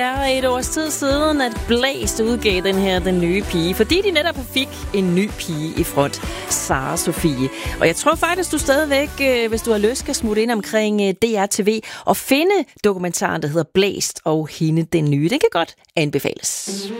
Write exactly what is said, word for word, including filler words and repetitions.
er et års tid siden, at Blæst udgav den her Den Nye Pige, fordi de netop fik en ny pige i front, Sara Sofie. Og jeg tror faktisk, du stadigvæk, hvis du har lyst, kan smutte ind omkring D R T V og finde dokumentaren, der hedder Blæst og hende den nye. Den kan godt anbefales.